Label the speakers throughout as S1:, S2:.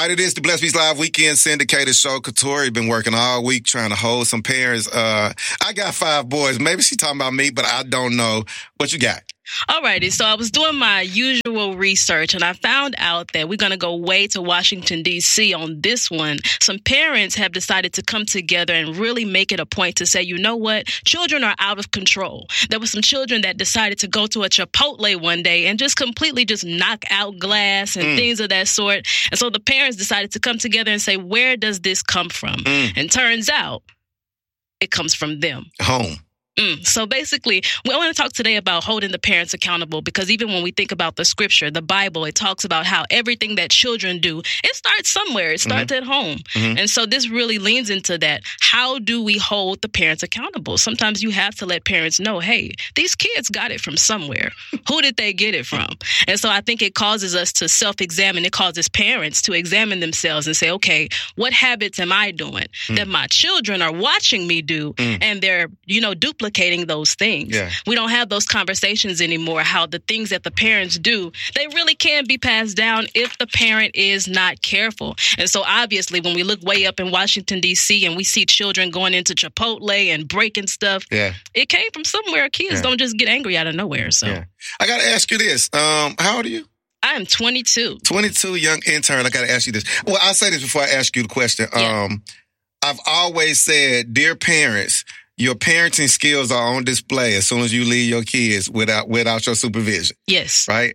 S1: right, it is the Blessed Beats Live Weekend Syndicated Show. Katori been working all week trying to hold some parents. I got 5 boys. Maybe she talking about me, but I don't know. What you got?
S2: Alrighty, so I was doing my usual research and I found out that we're going to go way to Washington, D.C. on this one. Some parents have decided to come together and really make it a point to say, you know what? Children are out of control. There were some children that decided to go to a Chipotle one day and just completely just knock out glass and things of that sort. And so the parents decided to come together and say, where does this come from? And turns out it comes from them.
S1: Home.
S2: So basically, we want to talk today about holding the parents accountable, because even when we think about the scripture, the Bible, it talks about how everything that children do, it starts somewhere. It starts at home. And so this really leans into that. How do we hold the parents accountable? Sometimes you have to let parents know, hey, these kids got it from somewhere. Who did they get it from? And so I think it causes us to self-examine. It causes parents to examine themselves and say, okay, what habits am I doing that my children are watching me do? And they're, duplicating those things. We don't have those conversations anymore, how the things that the parents do, they really can be passed down if the parent is not careful. And so obviously when we look way up in Washington, D.C. and we see children going into Chipotle and breaking stuff, it came from somewhere. Kids don't just get angry out of nowhere. So
S1: I got to ask you this. How old are you?
S2: I am 22.
S1: 22, young intern. I got to ask you this. Well, I'll say this before I ask you the question. I've always said, dear parents, your parenting skills are on display as soon as you leave your kids without your supervision.
S2: Yes.
S1: Right?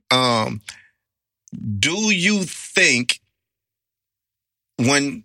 S1: Do you think when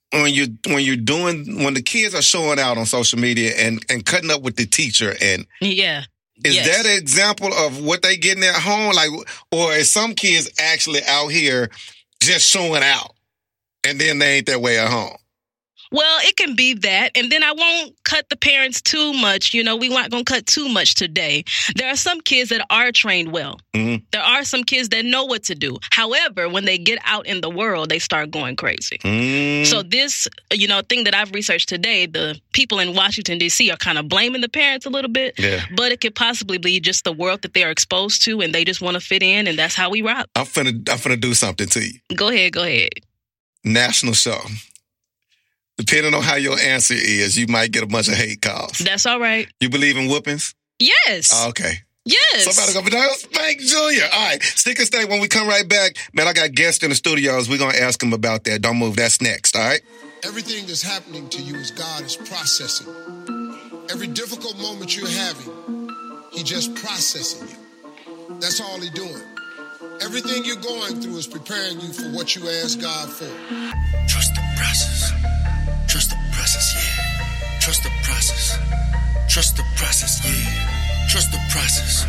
S1: the kids are showing out on social media and cutting up with the teacher and is that an example of what they getting at home? Like, or is some kids actually out here just showing out and then they ain't that way at home?
S2: Well, it can be that. And then I won't cut the parents too much. We not going to cut too much today. There are some kids that are trained well. There are some kids that know what to do. However, when they get out in the world, they start going crazy. So this, thing that I've researched today, the people in Washington, D.C. are kind of blaming the parents a little bit. But it could possibly be just the world that they are exposed to and they just want to fit in, and that's how we rock.
S1: I'm finna do something to you.
S2: Go ahead.
S1: National show. Depending on how your answer is, you might get a bunch of hate calls.
S2: That's all right.
S1: You believe in whoopings?
S2: Yes.
S1: Okay.
S2: Yes.
S1: Somebody gonna be like, Spank Jr. All right. Stick and stay. When we come right back, man, I got guests in the studios. We're gonna ask them about that. Don't move. That's next. All right.
S3: Everything that's happening to you is God is processing. Every difficult moment you're having, He just processing you. That's all He doing. Everything you're going through is preparing you for what you ask God for.
S4: Trust the process. Trust the process, yeah. Trust the process. Trust the process, yeah. Trust the process.